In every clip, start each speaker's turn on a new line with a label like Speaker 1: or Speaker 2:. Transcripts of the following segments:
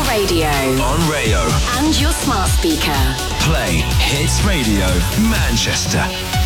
Speaker 1: your radio.
Speaker 2: On Rayo.
Speaker 1: And your smart speaker.
Speaker 2: Play Hits Radio Manchester.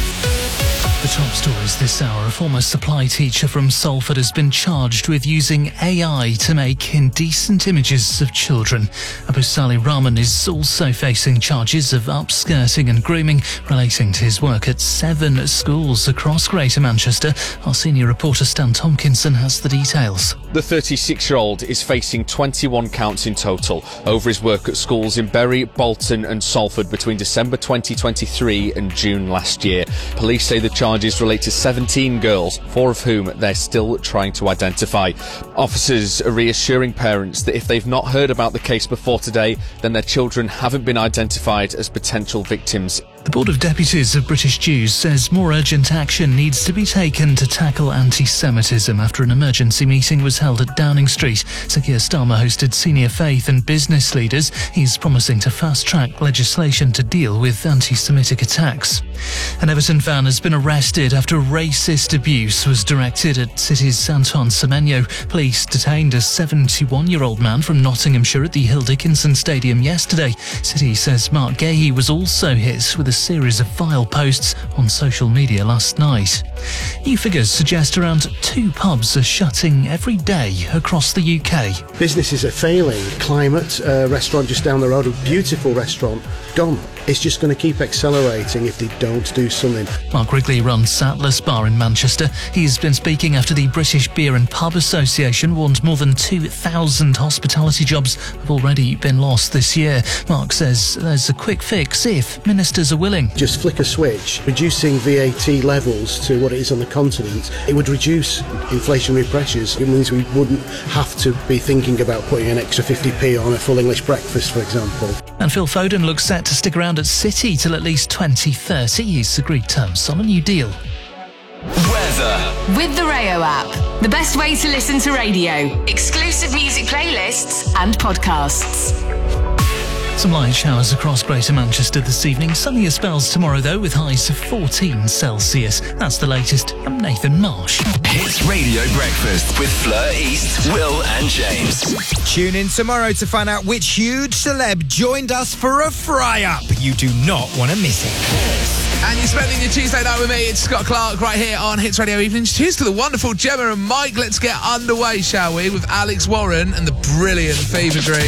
Speaker 3: The top stories this hour. A former supply teacher from Salford has been charged with using AI to make indecent images of children. Abu Salih Rahman is also facing charges of upskirting and grooming relating to his work at 7 schools across Greater Manchester. Our senior reporter Stan Tompkinson has the details.
Speaker 4: The 36-year-old is facing 21 counts in total over his work at schools in Bury, Bolton and Salford between December 2023 and June last year. Police say the charges relate to 17 girls, 4 of whom they're still trying to identify. Officers are reassuring parents that if they've not heard about the case before today, then their children haven't been identified as potential victims.
Speaker 3: The Board of Deputies of British Jews says more urgent action needs to be taken to tackle anti-Semitism after an emergency meeting was held at Downing Street. Sir Keir Starmer hosted senior faith and business leaders. He's promising to fast-track legislation to deal with anti-Semitic attacks. An Everton fan has been arrested after racist abuse was directed at City's Antoine Semenyo. Police detained a 71-year-old man from Nottinghamshire at the Hill Dickinson Stadium yesterday. City says Mark Gahey was also hit with a series of vile posts on social media last night. New figures suggest around 2 pubs are shutting every day across the UK.
Speaker 5: Businesses are failing. Climate, restaurant just down the road, a beautiful restaurant, gone. It's just going to keep accelerating if they don't do something.
Speaker 3: Mark Wrigley runs Sattler's Bar in Manchester. He's been speaking after the British Beer and Pub Association warned more than 2,000 hospitality jobs have already been lost this year. Mark says there's a quick fix if ministers are willing.
Speaker 5: Just flick a switch, reducing VAT levels to what it is on the continent. It would reduce inflationary pressures. It means we wouldn't have to be thinking about putting an extra 50p on a full English breakfast, for example.
Speaker 3: And Phil Foden looks set to stick around at City till at least 2030. He's agreed terms on a new deal.
Speaker 2: Weather.
Speaker 1: With the Rayo app. The best way to listen to radio. Exclusive music playlists and podcasts.
Speaker 3: Some light showers across Greater Manchester this evening. Sunnier spells tomorrow, though, with highs of 14 Celsius. That's the latest. I'm Nathan Marsh.
Speaker 2: Hits Radio Breakfast with Fleur East, Will and James.
Speaker 6: Tune in tomorrow to find out which huge celeb joined us for a fry-up. You do not want to miss it.
Speaker 7: And you're spending your Tuesday night with me. It's Scott Clark right here on Hits Radio Evenings. Cheers to the wonderful Gemma and Mike. Let's get underway, shall we, with Alex Warren and the brilliant Fever Dream.